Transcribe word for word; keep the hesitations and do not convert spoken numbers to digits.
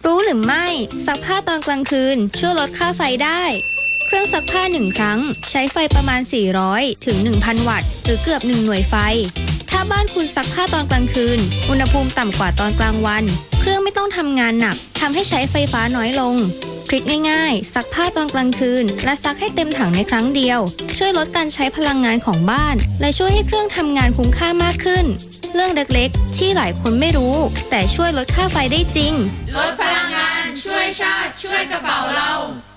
รู้หรือไม่ซักผ้าตอนกลางคืนช่วยลดค่าไฟได้เครื่องซักผ้าหนึ่งครั้งใช้ไฟประมาณสี่ร้อยถึง หนึ่งพัน วัตต์หรือเกือบหนึ่งหน่วยไฟถ้าบ้านคุณซักผ้าตอนกลางคืนอุณหภูมิต่ำกว่าตอนกลางวันเครื่องไม่ต้องทำงานหนักทำให้ใช้ไฟฟ้าน้อยลงทริคง่ายๆซักผ้าตอนกลางคืนและซักให้เต็มถังในครั้งเดียวช่วยลดการใช้พลังงานของบ้านและช่วยให้เครื่องทำงานคุ้มค่ามากขึ้นเรื่องเล็กๆที่หลายคนไม่รู้แต่ช่วยลดค่าไฟได้จริงลดพลังงานช่วยชาติช่วยกระเป๋าเรา